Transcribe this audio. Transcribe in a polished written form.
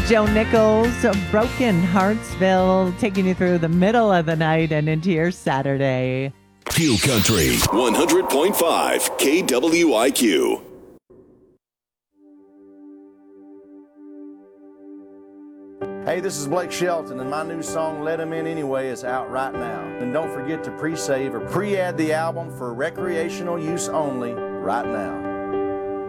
Joe Nichols, Broken Heartsville, taking you through the middle of the night and into your Saturday. Q Country 100.5 KWIQ. Hey, this is Blake Shelton, and my new song, Let 'Em In Anyway, is out right now. And don't forget to pre-save or pre-add the album for recreational use only right now.